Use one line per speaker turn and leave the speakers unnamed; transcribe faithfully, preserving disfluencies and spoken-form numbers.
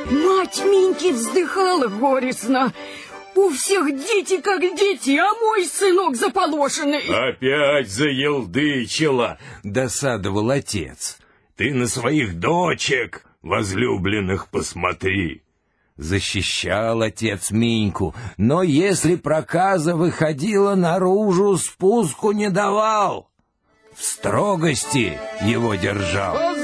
Мать Миньки вздыхала горестно. У всех дети как дети, а мой сынок заполошенный.
Опять заелдычила, досадовал отец. Ты на своих дочек возлюбленных посмотри.
Защищал отец Миньку, но если проказа выходила наружу, спуску не давал. В строгости его держал.